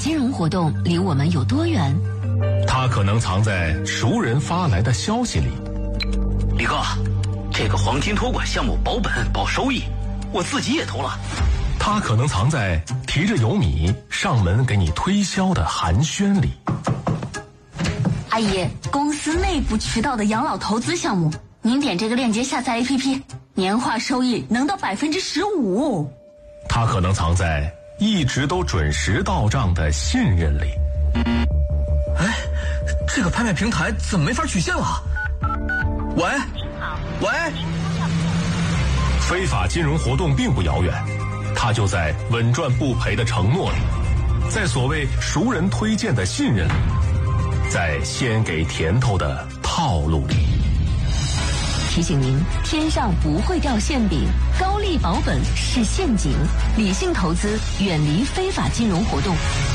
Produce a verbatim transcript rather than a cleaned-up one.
金融活动离我们有多远？ 它可能藏在熟人发来的消息里。 李哥，这个黄金托管项目保本保收益，我自己也投了。 它可能藏在提着油米上门给你推销的寒暄里。 阿姨，公司内部渠道的养老投资项目，您点这个链接下载 A P P， 年化收益能到百分之十五。 它可能藏在一直都准时到账的信任里。 哎，这个拍卖平台怎么没法取现了？喂，喂， 非法金融活动并不遥远，它就在稳赚不赔的承诺里，在所谓熟人推荐的信任里，在先给甜头的套路里。 提醒您，天上不会掉馅饼，高利保本是陷阱，理性投资，远离非法金融活动。